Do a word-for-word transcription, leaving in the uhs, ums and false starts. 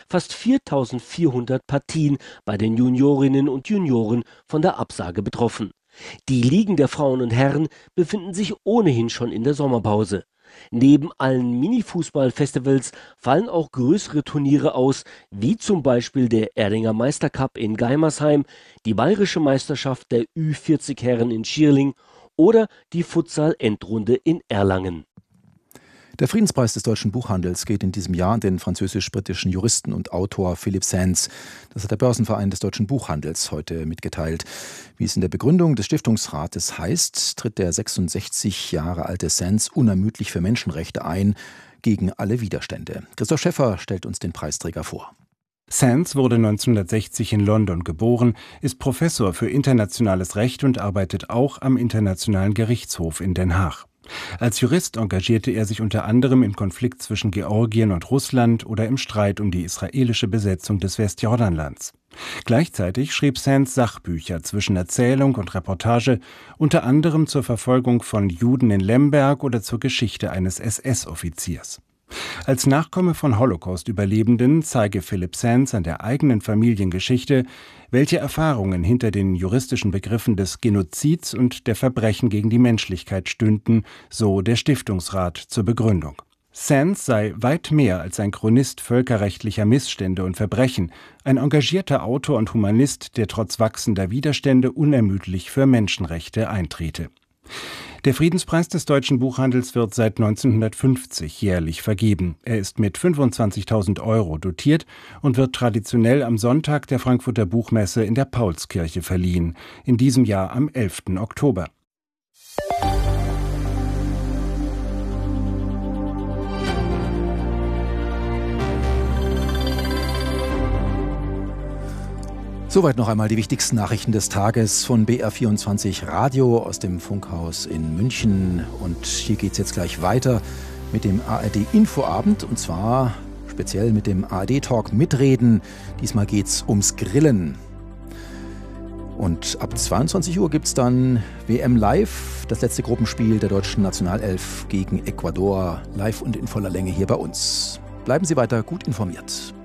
fast viertausendvierhundert Partien bei den Juniorinnen und Junioren von der Absage betroffen. Die Ligen der Frauen und Herren befinden sich ohnehin schon in der Sommerpause. Neben allen Mini-Fußball-Festivals fallen auch größere Turniere aus, wie zum Beispiel der Erdinger Meistercup in Geimersheim, die Bayerische Meisterschaft der Ü vierzig Herren in Schierling oder die Futsal-Endrunde in Erlangen. Der Friedenspreis des deutschen Buchhandels geht in diesem Jahr an den französisch-britischen Juristen und Autor Philippe Sands. Das hat der Börsenverein des deutschen Buchhandels heute mitgeteilt. Wie es in der Begründung des Stiftungsrates heißt, tritt der sechsundsechzig Jahre alte Sands unermüdlich für Menschenrechte ein, gegen alle Widerstände. Christoph Schäffer stellt uns den Preisträger vor. Sands wurde neunzehnhundertsechzig in London geboren, ist Professor für internationales Recht und arbeitet auch am Internationalen Gerichtshof in Den Haag. Als Jurist engagierte er sich unter anderem im Konflikt zwischen Georgien und Russland oder im Streit um die israelische Besetzung des Westjordanlands. Gleichzeitig schrieb Sands Sachbücher zwischen Erzählung und Reportage, unter anderem zur Verfolgung von Juden in Lemberg oder zur Geschichte eines S S-Offiziers. Als Nachkomme von Holocaust-Überlebenden zeige Philippe Sands an der eigenen Familiengeschichte, welche Erfahrungen hinter den juristischen Begriffen des Genozids und der Verbrechen gegen die Menschlichkeit stünden, so der Stiftungsrat zur Begründung. Sands sei weit mehr als ein Chronist völkerrechtlicher Missstände und Verbrechen, ein engagierter Autor und Humanist, der trotz wachsender Widerstände unermüdlich für Menschenrechte eintrete. Der Friedenspreis des deutschen Buchhandels wird seit neunzehnhundertfünfzig jährlich vergeben. Er ist mit fünfundzwanzigtausend Euro dotiert und wird traditionell am Sonntag der Frankfurter Buchmesse in der Paulskirche verliehen, in diesem Jahr am elften Oktober. Soweit noch einmal die wichtigsten Nachrichten des Tages von B R vierundzwanzig Radio aus dem Funkhaus in München. Und hier geht es jetzt gleich weiter mit dem A R D-Infoabend und zwar speziell mit dem A R D-Talk Mitreden. Diesmal geht es ums Grillen. Und ab zweiundzwanzig Uhr gibt es dann W M Live, das letzte Gruppenspiel der deutschen Nationalelf gegen Ecuador, live und in voller Länge hier bei uns. Bleiben Sie weiter gut informiert.